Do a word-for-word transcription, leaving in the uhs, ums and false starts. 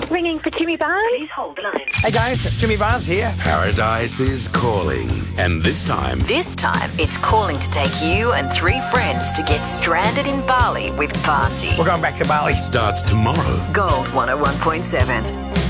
Ringing for Jimmy Barnes. Please hold the line. Hey guys, Jimmy Barnes here. Paradise is calling. And this time... This time, it's calling to take you and three friends to get stranded in Bali with Barnsey. We're going back to Bali. starts tomorrow. Gold one oh one point seven.